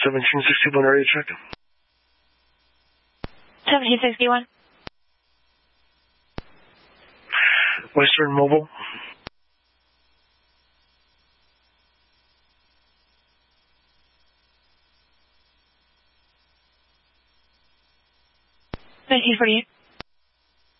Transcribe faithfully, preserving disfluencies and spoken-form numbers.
seventeen sixty-one area check. seventeen sixty-one. Western Mobile. nineteen forty-eight.